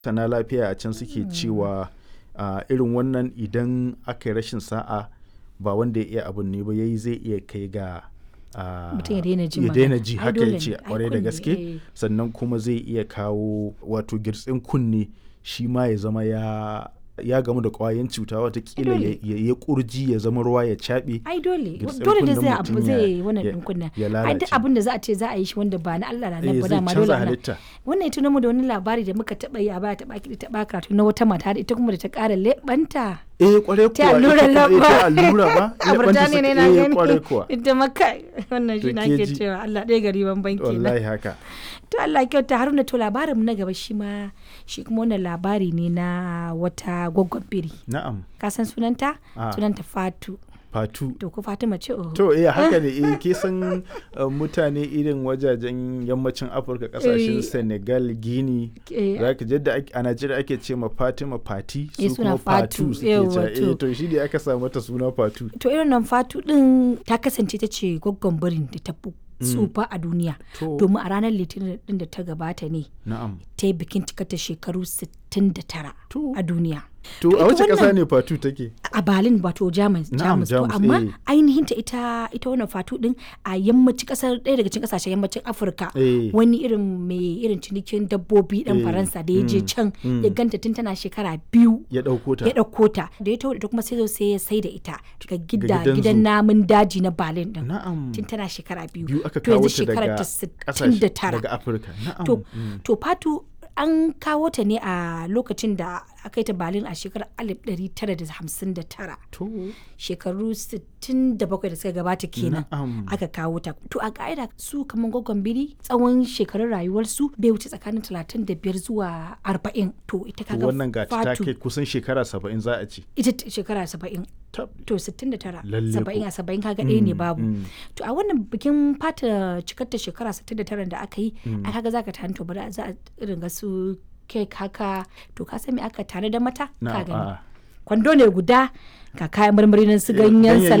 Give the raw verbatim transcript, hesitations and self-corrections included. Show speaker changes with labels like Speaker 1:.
Speaker 1: Masana lafiya a can suke cewa uh, irin wannan idan aka yi rashin sa'a ba wanda ya iya abun ne ba yayi zai iya kai ga uh,
Speaker 2: mutum ya daina ji
Speaker 1: ya daina ji
Speaker 2: magana. Ai
Speaker 1: haka
Speaker 2: dole
Speaker 1: ya ce
Speaker 2: ne, ai
Speaker 1: kwarai da
Speaker 2: kunne,
Speaker 1: gaske
Speaker 2: eh.
Speaker 1: sannan kuma zai iya kawo wato girtsin kunne shi ma ya zama ya ya gamu da kwayan cuta watakila
Speaker 2: dole.
Speaker 1: ya ya kurji ya zama ruwa ya caɓe
Speaker 2: ai dole
Speaker 1: girtsin
Speaker 2: dole da
Speaker 1: kunnen
Speaker 2: zai
Speaker 1: mutum
Speaker 2: abu
Speaker 1: ya-
Speaker 2: zai wannan
Speaker 1: ya-
Speaker 2: din kunna
Speaker 1: ya
Speaker 2: ai duk
Speaker 1: lalace.
Speaker 2: abin da za a ce za a yi shi wanda ba na Allah na
Speaker 1: Eh,
Speaker 2: nan ba
Speaker 1: zai
Speaker 2: dama
Speaker 1: canza
Speaker 2: dole ana
Speaker 1: halitta.
Speaker 2: wannan ya tuno mu da wani labari da muka taba yi a baya taba kiɗi taba karatu na wata mata da ita kuma da ta ƙara leɓanta
Speaker 1: eh kwarai
Speaker 2: ta
Speaker 1: kuwa
Speaker 2: allura
Speaker 1: ita kuma- eh,
Speaker 2: lamba
Speaker 1: ta allura ba
Speaker 2: a
Speaker 1: leɓanta
Speaker 2: Burtaniya ne
Speaker 1: suka-
Speaker 2: na
Speaker 1: eh,
Speaker 2: gani
Speaker 1: kwarai kuwa
Speaker 2: ita maka wannan shi
Speaker 1: To
Speaker 2: na
Speaker 1: ke
Speaker 2: ke
Speaker 1: ji.
Speaker 2: cewa Allah ɗaya gari ban banki na
Speaker 1: wallahi haka
Speaker 2: to Allah kyauta Haruna to labarin mu na gaba shi ma shi kuma wannan labari ne na wata gwaggon biri
Speaker 1: na'am
Speaker 2: ka san sunanta
Speaker 1: Ah.
Speaker 2: sunanta Fatu
Speaker 1: fatu
Speaker 2: to ko Fatima ce oh
Speaker 1: to eh haka ne eh ke san uh, mutane irin wajajen yammacin Afirka kasashen
Speaker 2: Eh.
Speaker 1: Senegal Guinea
Speaker 2: Eh.
Speaker 1: zaka je da ake- a Najeriya ake ce ma Fatima Fati
Speaker 2: Eh,
Speaker 1: su
Speaker 2: suna
Speaker 1: kuma Fatu
Speaker 2: Fatu,
Speaker 1: suke
Speaker 2: yawwa,
Speaker 1: ce
Speaker 2: to.
Speaker 1: eh to shi ne aka samu mata suna Fatu
Speaker 2: to irin nan Fatu din ta kasance ta ce gwaggon birin da ta fi tsufa a duniya
Speaker 1: To.
Speaker 2: domin a ranar litinin din da ta gabata ne
Speaker 1: na'am
Speaker 2: ta yi bikin cikata shekaru sittin da tara
Speaker 1: To.
Speaker 2: a duniya
Speaker 1: to
Speaker 2: ita
Speaker 1: a wace kasa
Speaker 2: wannan-
Speaker 1: ne Fatu take
Speaker 2: a Berlin wato Jamus
Speaker 1: Na'am,
Speaker 2: Jamus to
Speaker 1: Jamus,
Speaker 2: amma
Speaker 1: eh.
Speaker 2: ainihin ta ita ita wannan Fatu din a yammacin kasar ɗaya daga cikin kasashen yammacin Afirka
Speaker 1: Eh.
Speaker 2: wani irin mai irin cinikin dabbobi dan
Speaker 1: Eh,
Speaker 2: Faransa da ya je
Speaker 1: mm,
Speaker 2: can
Speaker 1: mm.
Speaker 2: ya ganta tun tana shekara biyu
Speaker 1: ya dauko ta
Speaker 2: ya ɗauko ta da ya taho da ita kuma sai zo sai ya sai da ita ga gida
Speaker 1: gidan
Speaker 2: gidan
Speaker 1: zoo.
Speaker 2: namun daji na Berlin din
Speaker 1: na'am
Speaker 2: tun tana shekara biyu
Speaker 1: biyu aka
Speaker 2: to
Speaker 1: kawo
Speaker 2: yanzu
Speaker 1: ta
Speaker 2: shekarar
Speaker 1: daga
Speaker 2: ta sittin
Speaker 1: kasashe
Speaker 2: da tara
Speaker 1: daga Afirka na'am
Speaker 2: to
Speaker 1: mm.
Speaker 2: to Fatu an kawo ta ne a lokacin da aka yi ta Berlin a shekarar alif ɗari tara da hamsin da tara
Speaker 1: to
Speaker 2: shekaru sittin da bakwai da suka gabata kenan
Speaker 1: Na'am.
Speaker 2: aka kawo ta to a ka'ida su kamar gwaggon biri tsawon shekarun rayuwarsu bai wuce tsakanin talatin da biyar zuwa arba'in to ita
Speaker 1: to
Speaker 2: kaga
Speaker 1: wannan gata ta
Speaker 2: Fatu
Speaker 1: kai kusan shekara saba'in za a ce
Speaker 2: ita t- shekara saba'in
Speaker 1: tab
Speaker 2: to sittin da tara
Speaker 1: Lalle
Speaker 2: saba'in
Speaker 1: ko.
Speaker 2: a saba'in kaga ɗaya ne
Speaker 1: Mm,
Speaker 2: babu
Speaker 1: mm.
Speaker 2: to a wannan bikin fata cikar ta shekara sittin da tara da aka yi a kaga zaka tani to bari za a irin ga su kek haka to ka san me aka tare da mata ka
Speaker 1: na'am
Speaker 2: gani
Speaker 1: a'a.
Speaker 2: kwando ne guda ga kayan marmari nan su ganyen
Speaker 1: Ganyayyaki